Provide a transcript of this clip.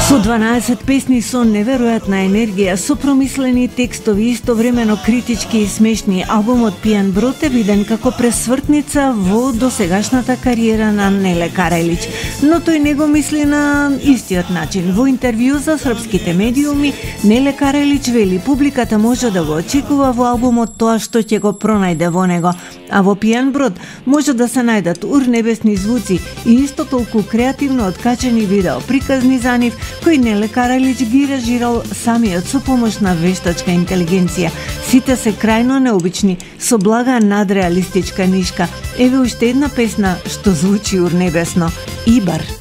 Со 12 песни со неверојатна енергија, со промислени текстови, истовремено критички и смешни, албумот Пијан брод е виден како пресвртница во досегашната кариера на Неле Карајлич. Но тој не го мисли на истиот начин. Во интервју за српските медиуми, Неле Карајлич вели публиката може да го очекува во албумот тоа што ќе го пронајде во него, а во Пијан брод може да се најдат урнебесни звуци и исто толку креативно откачени видео приказни за нив, кој Неле Карајлич ги режирал самиот со помош на вештачка интелигенција. Сите се крајно необични, со блага надреалистичка нишка. Еве уште една песна што звучи урнебесно. Ибар.